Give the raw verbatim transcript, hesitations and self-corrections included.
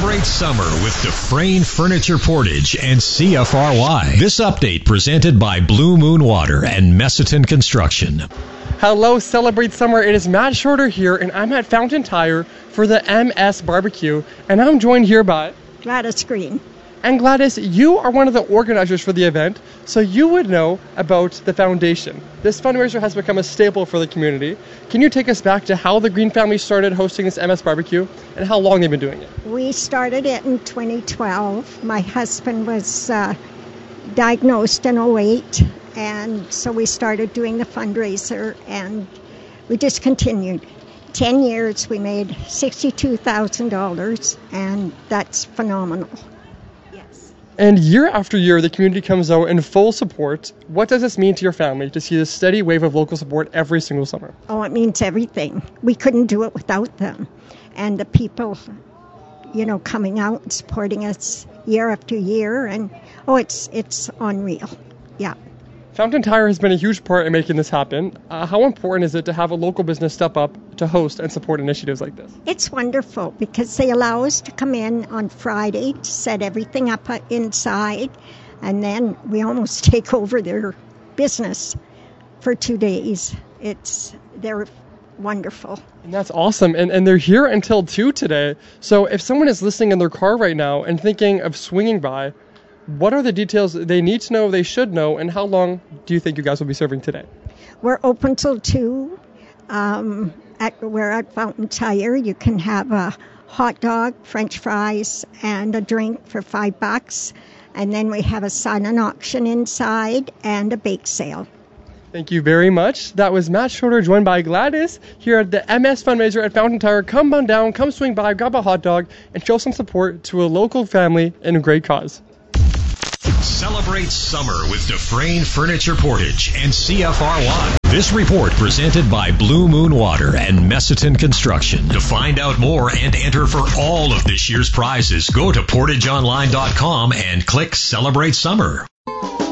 Celebrate summer with Dufresne Furniture Portage and C F R Y. This update presented by Blue Moon Water and Messiton Construction. Hello, Celebrate Summer. It is Matt Shorter here, and I'm at Fountain Tire for the M S Barbecue, and I'm joined here by Gladys Green. And Gladys, you are one of the organizers for the event, so you would know about the foundation. This fundraiser has become a staple for the community. Can you take us back to how the Green family started hosting this M S Barbecue and how long they've been doing it? We started it in twenty twelve. My husband was uh, diagnosed in oh eight, and so we started doing the fundraiser, and we just continued. Ten years, we made sixty-two thousand dollars, and that's phenomenal. And year after year, the community comes out in full support. What does this mean to your family to see this steady wave of local support every single summer? Oh, it means everything. We couldn't do it without them. And the people, you know, coming out and supporting us year after year. And, oh, it's it's unreal. Yeah. Fountain Tire has been a huge part in making this happen. Uh, how important is it to have a local business step up to host and support initiatives like this? It's wonderful because they allow us to come in on Friday to set everything up inside, and then we almost take over their business for two days. It's they're wonderful. And that's awesome. And and they're here until two today. So if someone is listening in their car right now and thinking of swinging by, what are the details they need to know, they should know, and how long do you think you guys will be serving today? We're open till two. Um, at, we're at Fountain Tire. You can have a hot dog, French fries, and a drink for five bucks. And then we have a silent auction inside and a bake sale. Thank you very much. That was Matt Shorter, joined by Gladys here at the M S fundraiser at Fountain Tire. Come on down, come swing by, grab a hot dog, and show some support to a local family in a great cause. Celebrate summer with Dufresne Furniture Portage and C F R Y. This report presented by Blue Moon Water and Messiton Construction. To find out more and enter for all of this year's prizes, go to portage online dot com and click Celebrate Summer.